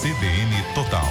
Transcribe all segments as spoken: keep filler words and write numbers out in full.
C B N Total.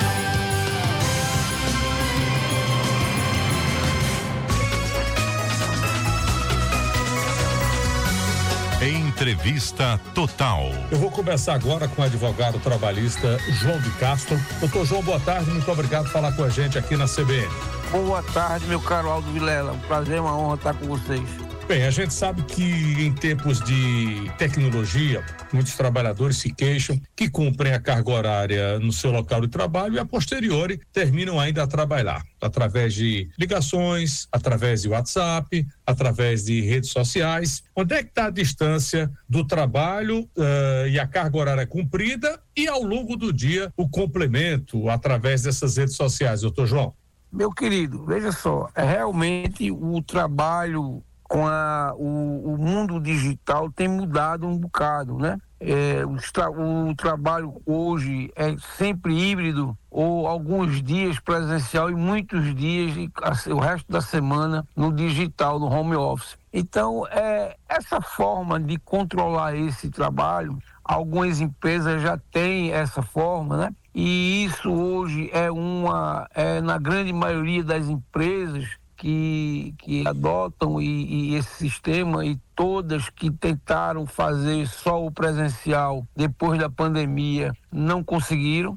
Entrevista Total. Eu vou começar agora com o advogado trabalhista João de Castro. Doutor João, boa tarde, muito obrigado por falar com a gente aqui na C B N. Boa tarde, meu caro Aldo Vilela, um prazer, uma honra estar com vocês. Bem, a gente sabe que em tempos de tecnologia, muitos trabalhadores se queixam que cumprem a carga horária no seu local de trabalho e a posteriori terminam ainda a trabalhar através de ligações, através de WhatsApp, através de redes sociais. Onde é que está a distância do trabalho uh, e a carga horária cumprida e ao longo do dia o complemento através dessas redes sociais, doutor João? Meu querido, veja só, é realmente o trabalho com a, o, o mundo digital tem mudado um bocado, né? É, o, tra, o trabalho hoje é sempre híbrido, ou alguns dias presencial e muitos dias, e, assim, o resto da semana no digital, no home office. Então, é, essa forma de controlar esse trabalho, algumas empresas já têm essa forma, né? E isso hoje é uma, é, na grande maioria das empresas, Que, que adotam e, e esse sistema, e todas que tentaram fazer só o presencial depois da pandemia não conseguiram,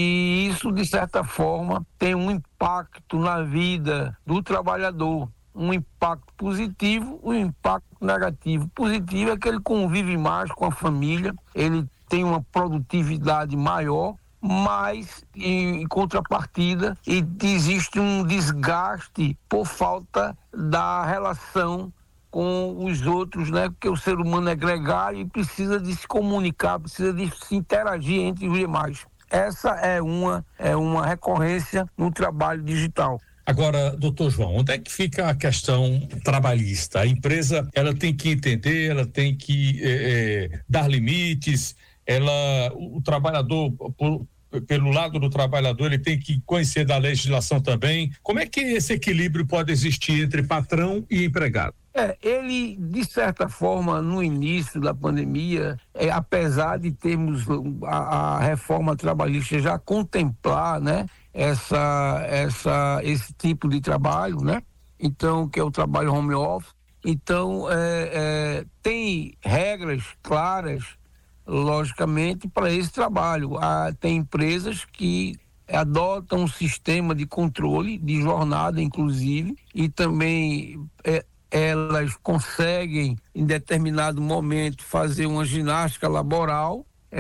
e isso de certa forma tem um impacto na vida do trabalhador, um impacto positivo e um impacto negativo. Positivo é que ele convive mais com a família, ele tem uma produtividade maior, mas em contrapartida existe um desgaste por falta da relação com os outros, né? Porque o ser humano é gregário e precisa de se comunicar, precisa de se interagir entre os demais. Essa é uma, é uma recorrência no trabalho digital. Agora, doutor João, onde é que fica a questão trabalhista? A empresa, ela tem que entender, ela tem que é, é, dar limites, ela, o, o trabalhador, por, pelo lado do trabalhador, ele tem que conhecer da legislação também. Como é que esse equilíbrio pode existir entre patrão e empregado? É, ele, de certa forma, no início da pandemia, é, apesar de termos a, a reforma trabalhista já contemplar, né, essa, essa, esse tipo de trabalho, né, então, que é o trabalho home office, então, é, é, tem regras claras, logicamente, para esse trabalho. Ah, tem empresas que adotam um sistema de controle de jornada, inclusive, e também é, elas conseguem, em determinado momento, fazer uma ginástica laboral,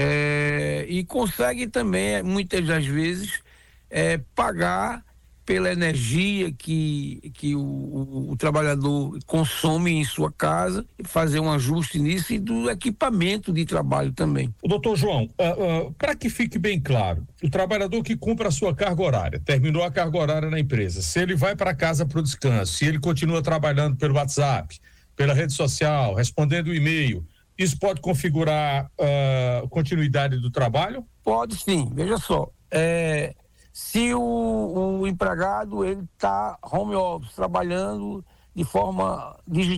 é, e conseguem também, muitas das vezes, é, pagar pela energia que, que o, o, o trabalhador consome em sua casa, e fazer um ajuste nisso, e do equipamento de trabalho também. O doutor João, uh, uh, para que fique bem claro, o trabalhador que cumpre a sua carga horária, terminou a carga horária na empresa, se ele vai para casa para o descanso, se ele continua trabalhando pelo WhatsApp, pela rede social, respondendo o e-mail, isso pode configurar uh, continuidade do trabalho? Pode sim, veja só, é... Se o, o empregado ele está home office, trabalhando de forma digital,